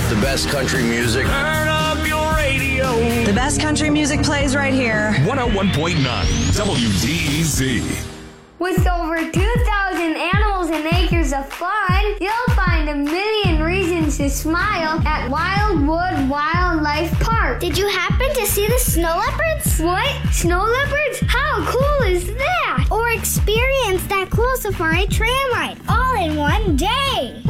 The best country music. Turn up your radio. The best country music plays right here. 101.9 WDEZ. With over 2,000 animals and acres of fun, you'll find a million reasons to smile at Wildwood Wildlife Park. Did you happen to see the snow leopards? What? Snow leopards? How cool is that? Or experience that cool safari train ride all in one day?